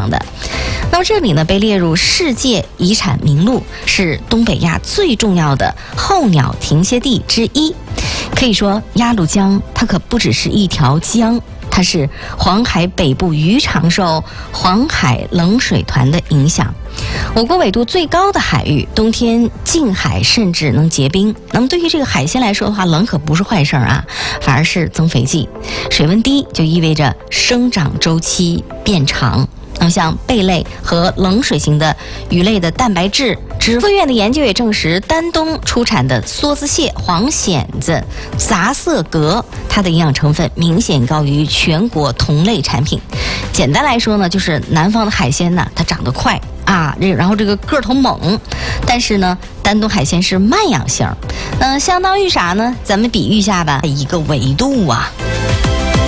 样的。那么这里呢被列入世界遗产名录，是东北亚最重要的候鸟停歇地之一。可以说鸭绿江它可不只是一条江，它是黄海北部鱼场受黄海冷水团的影响。我国纬度最高的海域，冬天近海甚至能结冰。那么对于这个海鲜来说的话，冷可不是坏事啊，反而是增肥剂。水温低就意味着生长周期变长。那么像贝类和冷水型的鱼类的蛋白质，科院的研究也证实，丹东出产的梭子蟹、黄蚬子、杂色蛤，它的营养成分明显高于全国同类产品。简单来说呢，就是南方的海鲜呢，它长得快啊，然后这个个头猛，但是呢，丹东海鲜是慢养型。相当于啥呢？咱们比喻一下吧，一个纬度啊。